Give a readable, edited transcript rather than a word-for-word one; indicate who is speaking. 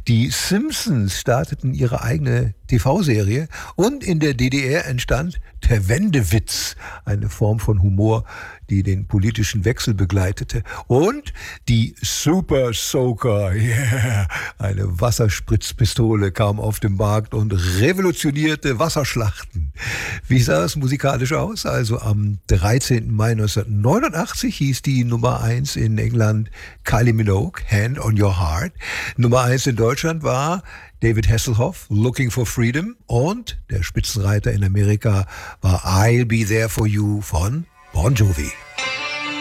Speaker 1: Die Simpsons starteten ihre eigene TV-Serie und in der DDR entstand der Wendewitz, eine Form von Humor, die den politischen Wechsel begleitete. Und die Super Soaker, yeah, eine Wasserspritzpistole kam auf den Markt und revolutionierte Wasserschlachten. Wie sah es musikalisch aus? Also am 13. Mai 1989 hieß die Nummer 1 in England Kylie Minogue, Hand on Your Heart. Nummer 1 in Deutschland war David Hasselhoff, Looking for Freedom, und der Spitzenreiter in Amerika war I'll Be There For You von Bon Jovi.